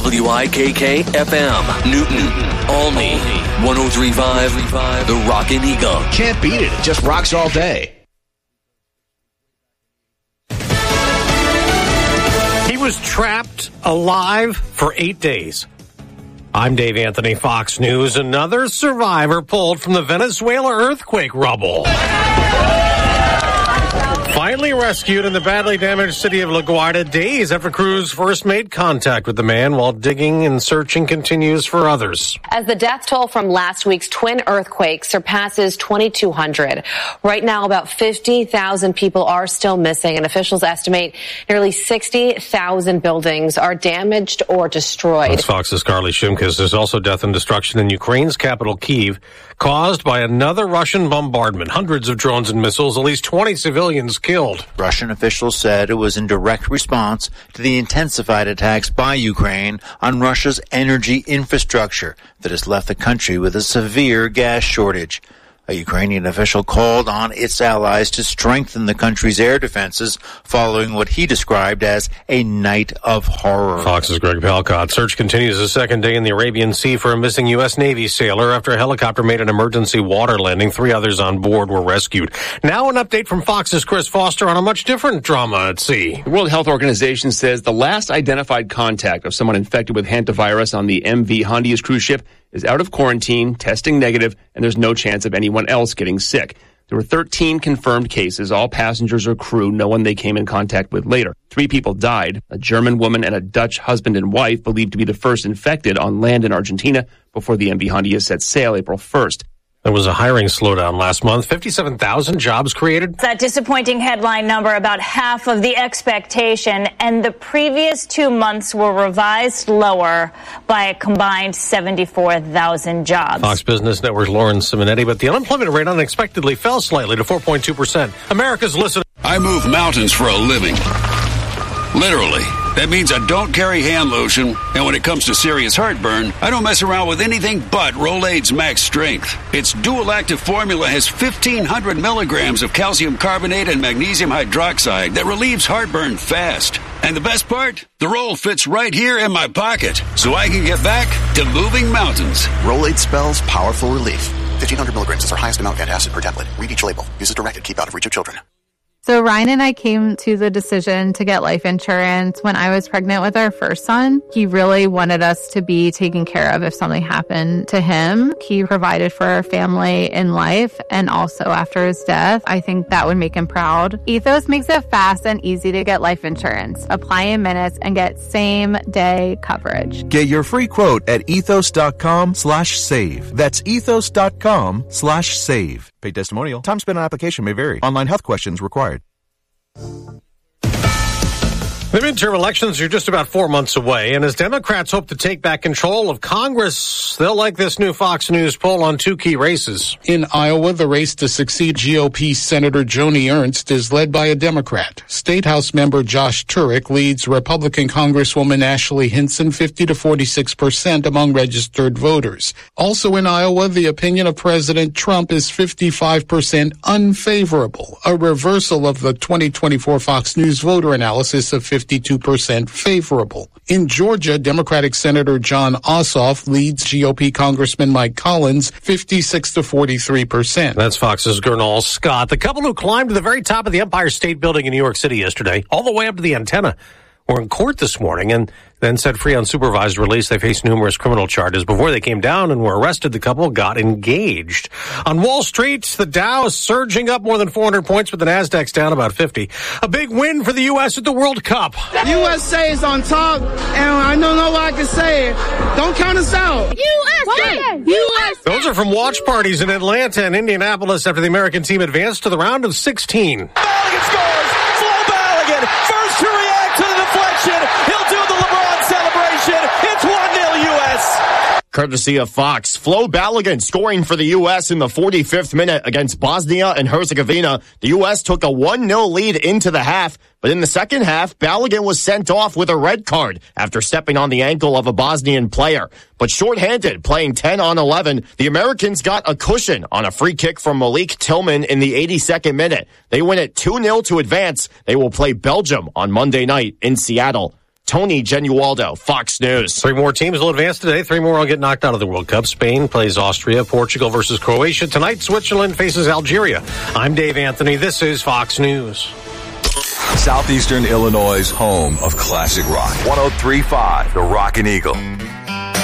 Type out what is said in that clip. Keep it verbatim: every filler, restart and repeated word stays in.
W I K K F M, Newton, Olney, one oh three point five, The Rockin' Eagle. Can't beat it. It just rocks all day. He was trapped alive for eight days. I'm Dave Anthony, Fox News. Another survivor pulled from the Venezuela earthquake rubble. Finally rescued in the badly damaged city of La Guardia days after crews first made contact with the man, while digging and searching continues for others. As the death toll from last week's twin earthquake surpasses twenty-two hundred. Right now, about fifty thousand people are still missing, and officials estimate nearly sixty thousand buildings are damaged or destroyed. That's Fox's Carly Shimkus. There's also death and destruction in Ukraine's capital, Kyiv, caused by another Russian bombardment. Hundreds of drones and missiles, at least twenty civilians killed. Russian officials said it was in direct response to the intensified attacks by Ukraine on Russia's energy infrastructure that has left the country with a severe gas shortage. A Ukrainian official called on its allies to strengthen the country's air defenses following what he described as a night of horror. Fox's Greg Palcott. Search continues the second day in the Arabian Sea for a missing U S. Navy sailor after a helicopter made an emergency water landing. Three others on board were rescued. Now an update from Fox's Chris Foster on a much different drama at sea. The World Health Organization says the last identified contact of someone infected with hantavirus on the M V Hondias cruise ship is out of quarantine, testing negative, and there's no chance of anyone else getting sick. There were thirteen confirmed cases, all passengers or crew, no one they came in contact with later. Three people died, a German woman and a Dutch husband and wife, believed to be the first infected, on land in Argentina before the M V Hondias set sail April first. There was a hiring slowdown last month. fifty-seven thousand jobs created. That disappointing headline number, about half of the expectation, and the previous two months were revised lower by a combined seventy-four thousand jobs. Fox Business Network's Lauren Simonetti, but the unemployment rate unexpectedly fell slightly to four point two percent. America's listening. I move mountains for a living. Literally. That means I don't carry hand lotion, and when it comes to serious heartburn, I don't mess around with anything but Rolaids Max Strength. Its dual-active formula has fifteen hundred milligrams of calcium carbonate and magnesium hydroxide that relieves heartburn fast. And the best part? The roll fits right here in my pocket, so I can get back to moving mountains. Rolaids spells powerful relief. fifteen hundred milligrams is our highest amount of antacid per tablet. Read each label. Use as directed. Keep out of reach of children. So Ryan and I came to the decision to get life insurance when I was pregnant with our first son. He really wanted us to be taken care of if something happened to him. He provided for our family in life and also after his death. I think that would make him proud. Ethos makes it fast and easy to get life insurance. Apply in minutes and get same day coverage. Get your free quote at ethos.com slash save. That's ethos.com slash save. Paid testimonial. Time spent on application may vary. Online health questions required. The midterm elections are just about four months away, and as Democrats hope to take back control of Congress, they'll like this new Fox News poll on two key races. In Iowa, the race to succeed G O P Senator Joni Ernst is led by a Democrat. State House member Josh Turek leads Republican Congresswoman Ashley Hinson fifty to forty-six percent among registered voters. Also in Iowa, the opinion of President Trump is fifty-five percent unfavorable, a reversal of the twenty twenty-four Fox News voter analysis of fifty-two percent favorable. In Georgia, Democratic Senator John Ossoff leads G O P Congressman Mike Collins fifty-six to forty-three percent. That's Fox's Gernal Scott. The couple who climbed to the very top of the Empire State Building in New York City yesterday, all the way up to the antenna, were in court this morning and then set free on supervised release. They faced numerous criminal charges. Before they came down and were arrested, the couple got engaged. On Wall Street, the Dow is surging up more than four hundred points, but the Nasdaq's down about fifty. A big win for the U S at the World Cup. U S A is on top, and I don't know what I can say. Don't count us out. U S A! U S A! Those are from watch parties in Atlanta and Indianapolis after the American team advanced to the round of sixteen. Balogun scores! Flo Balogun, first to react to the deflection. He'll do the LeBron celebration. It's one nil U S. Courtesy of Fox, Flo Balogun scoring for the U S in the forty-fifth minute against Bosnia and Herzegovina. The U S took a one nil lead into the half, but in the second half, Balogun was sent off with a red card after stepping on the ankle of a Bosnian player. But shorthanded, playing ten on eleven, the Americans got a cushion on a free kick from Malik Tillman in the eighty-second minute. They win it two nil to advance. They will play Belgium on Monday night in Seattle. Tony Genualdo, Fox News. Three more teams will advance today. Three more will get knocked out of the World Cup. Spain plays Austria. Portugal versus Croatia. Tonight, Switzerland faces Algeria. I'm Dave Anthony. This is Fox News. Southeastern Illinois' home of classic rock. one oh three point five, The Rockin' Eagle.